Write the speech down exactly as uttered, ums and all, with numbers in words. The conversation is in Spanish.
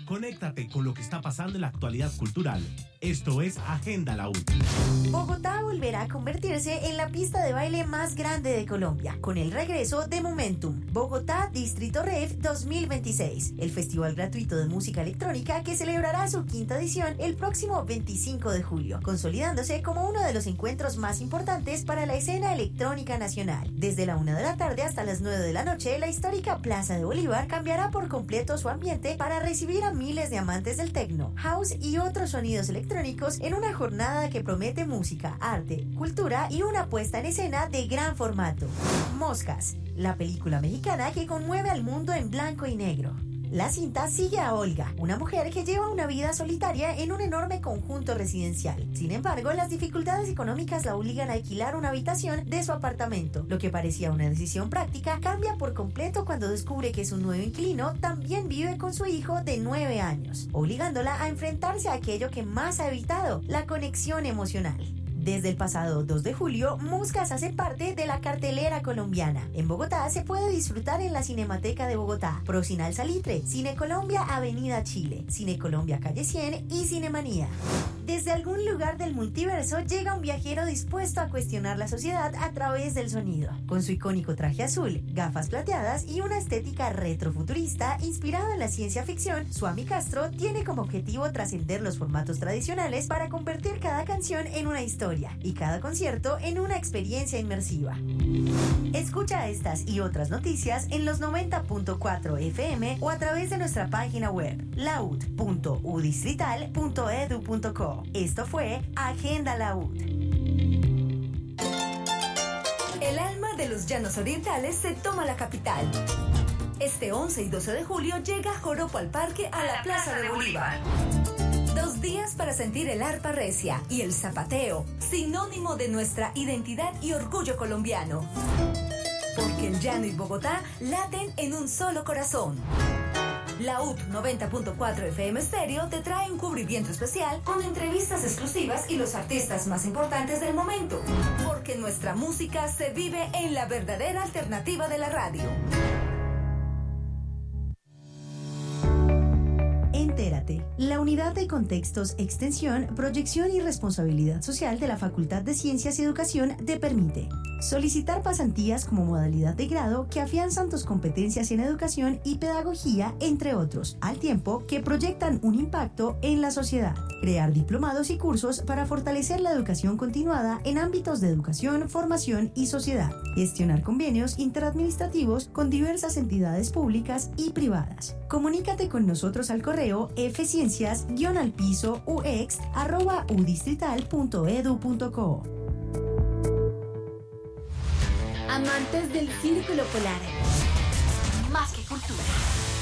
conéctate con lo que está pasando en la actualidad cultural. Esto es Agenda La U. Bogotá volverá a convertirse en la pista de baile más grande de Colombia, con el regreso de Momentum, Bogotá Distrito Rave dos mil veintiséis, el festival gratuito de música electrónica que celebrará su quinta edición el próximo veinticinco de julio, consolidándose como uno de los encuentros más importantes para la escena electrónica nacional. Desde la una de la tarde hasta las nueve de la noche, la histórica Plaza de Bolívar cambiará por completo su ambiente para recibir a miles de amantes del techno, house y otros sonidos electrónicos en una jornada que promete música, arte, cultura y una puesta en escena de gran formato. Moscas, la película mexicana que conmueve al mundo en blanco y negro. La cinta sigue a Olga, una mujer que lleva una vida solitaria en un enorme conjunto residencial. Sin embargo, las dificultades económicas la obligan a alquilar una habitación de su apartamento. Lo que parecía una decisión práctica cambia por completo cuando descubre que su nuevo inquilino también vive con su hijo de nueve años, obligándola a enfrentarse a aquello que más ha evitado, la conexión emocional. Desde el pasado dos de julio, Moscas hace parte de la cartelera colombiana. En Bogotá se puede disfrutar en la Cinemateca de Bogotá, Procinal Salitre, Cine Colombia Avenida Chile, Cine Colombia Calle cien y Cinemanía. Desde algún lugar del multiverso llega un viajero dispuesto a cuestionar la sociedad a través del sonido. Con su icónico traje azul, gafas plateadas y una estética retrofuturista inspirada en la ciencia ficción, Swami Castro tiene como objetivo trascender los formatos tradicionales para convertir cada canción en una historia y cada concierto en una experiencia inmersiva. Escucha estas y otras noticias en los noventa punto cuatro F M o a través de nuestra página web laud punto u distrital punto edu punto co. Esto fue Agenda La U. El alma de los llanos orientales se toma la capital. Este once y doce de julio llega Joropo al Parque a la Plaza de Bolívar. Dos días para sentir el arpa recia y el zapateo, sinónimo de nuestra identidad y orgullo colombiano. Porque el llano y Bogotá laten en un solo corazón. La U T noventa punto cuatro F M Stereo te trae un cubrimiento especial con entrevistas exclusivas y los artistas más importantes del momento. Porque nuestra música se vive en la verdadera alternativa de la radio. Entérate, la Unidad de Contextos, Extensión, Proyección y Responsabilidad Social de la Facultad de Ciencias y Educación te permite solicitar pasantías como modalidad de grado que afianzan tus competencias en educación y pedagogía, entre otros, al tiempo que proyectan un impacto en la sociedad. Crear diplomados y cursos para fortalecer la educación continuada en ámbitos de educación, formación y sociedad. Gestionar convenios interadministrativos con diversas entidades públicas y privadas. Comunícate con nosotros al correo fciencias guión al piso ux arroba udistrital punto edu punto co. Amantes del Círculo Polar. Más que cultura.